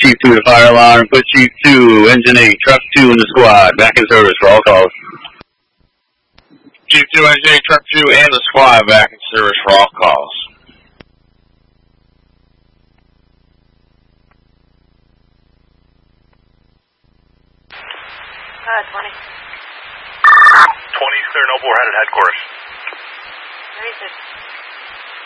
Chief 2 to fire alarm. Put Chief 2, Engine 8, Truck 2 in the squad. Back in service for all calls. Chief 2, Engine 8, Truck 2, and the squad back in service for all calls. Hi, 20. 20, clear Noble, we're headed headquarters. 36.